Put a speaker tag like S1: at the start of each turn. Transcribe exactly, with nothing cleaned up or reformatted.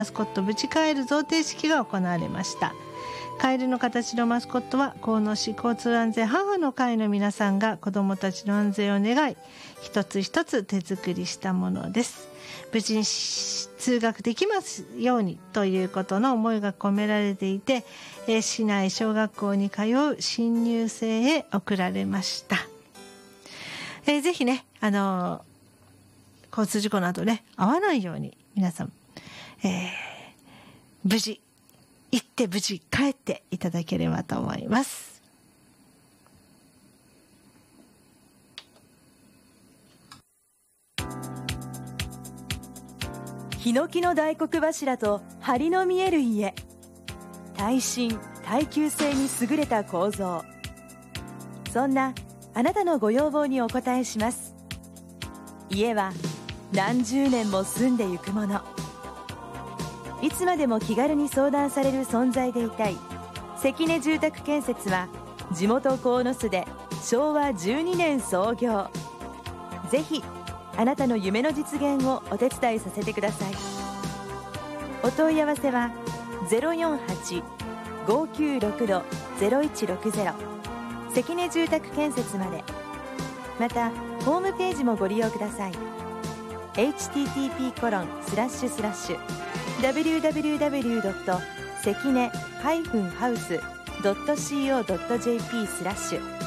S1: マスコットブチカエル贈呈式が行われました。カエルの形のマスコットは鴻巣市交通安全母の会の皆さんが子どもたちの安全を願い一つ一つ手作りしたものです。無事に通学できますようにということの思いが込められていて、えー、市内小学校に通う新入生へ贈られました。えー、ぜひね、あのー、交通事故などね合わないように皆さん、えー、無事行って無事帰っていただければと思います。
S2: ヒノキの大黒柱と梁の見える家、耐震耐久性に優れた構造、そんなあなたのご要望にお応えします。家は何十年も住んでゆくもの。いつまでも気軽に相談される存在でいたい関根住宅建設は、地元鴻巣でしょうわじゅうにねん創業。ぜひあなたの夢の実現をお手伝いさせてください。お問い合わせは ゼロよんはち ごきゅうろく ゼロいちろくゼロ 関根住宅建設まで。またホームページもご利用ください。 エイチティーティーピーコロンスラッシュスラッシュダブリューダブリューダブリュードット関根ハウスドットシーオードットジェーピー スラッシュ